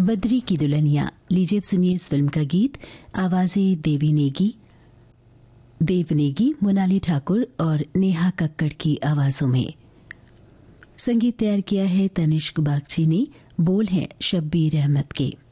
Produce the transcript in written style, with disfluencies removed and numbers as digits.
बद्री की दुल्हनिया। लीजिए अब सुनिए इस फिल्म का गीत। आवाजें देव नेगी, मोनाली ठाकुर और नेहा कक्कड़ की आवाजों में। संगीत तैयार किया है तनिष्क बागची ने। बोल हैं शब्बीर अहमद के।